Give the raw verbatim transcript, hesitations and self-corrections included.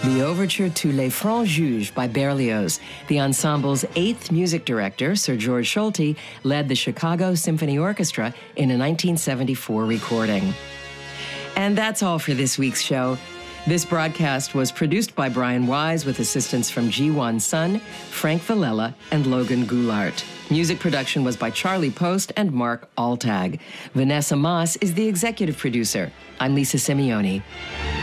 The overture to Les Francs Juges by Berlioz. The ensemble's eighth music director, Sir George Solti, led the Chicago Symphony Orchestra in a nineteen seventy-four recording. And that's all for this week's show. This broadcast was produced by Brian Wise with assistance from Jiwon Sun, Frank Villela, and Logan Goulart. Music production was by Charlie Post and Mark Altag. Vanessa Moss is the executive producer. I'm Lisa Simeone.